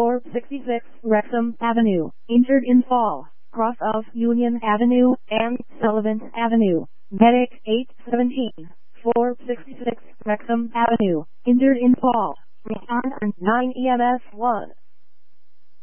466 Wrexham Avenue, injured in fall, cross of Union Avenue and Sullivan Avenue. Medic 817, 466 Wrexham Avenue, injured in fall. Respond 9 EMS 1.